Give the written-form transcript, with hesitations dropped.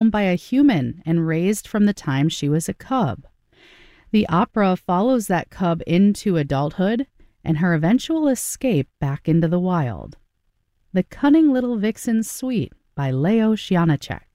owned by a human and raised from the time she was a cub. The opera follows that cub into adulthood and her eventual escape back into the wild. The Cunning Little Vixen Suite by Leo Shianachek.